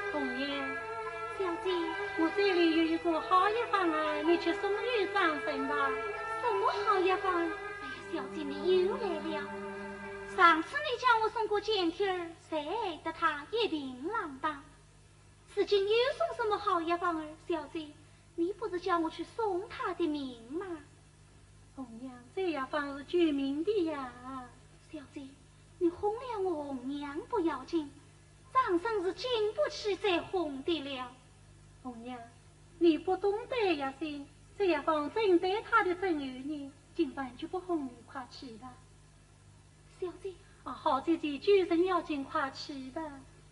红娘， 小姐， 我这里有一个好药方啊，你去送与张生吧。 什么好药方？哎呀，小姐你又来了。上次你叫我送过简贴儿，谁得他一定浪荡。此今又送什么好药方儿？小姐，你不是叫我去送他的命吗？ 红娘，这药方是救命的呀。 小姐，你哄了我红娘不要紧，张生是经不起再哄的了。 红娘，你不懂得呀些，这药方针对他的真有呢，今晚就不哄你，快去吧。 小姐， 啊，好姐姐，救人要紧，快去吧。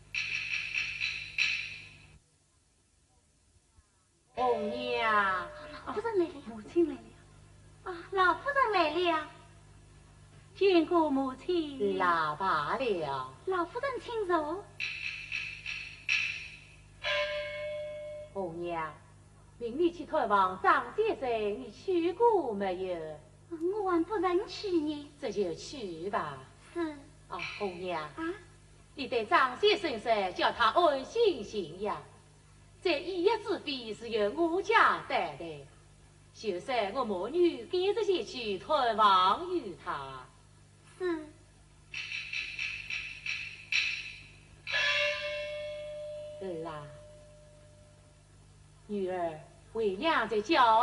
红娘， 老夫人来了。 母亲来了。 啊，老夫人来了。 见过母亲。 老罢了。 老夫人请坐。 红娘，明日去探望张先生，你去过没有？ 我还不认去呢。 这就去吧。 是。 啊，红娘。 啊。 你对张先生说，叫他安心行呀。这一夜之费是由我家担的，就算我母女跟着前去探望于他。 是。 儿啊，女儿为娘在叫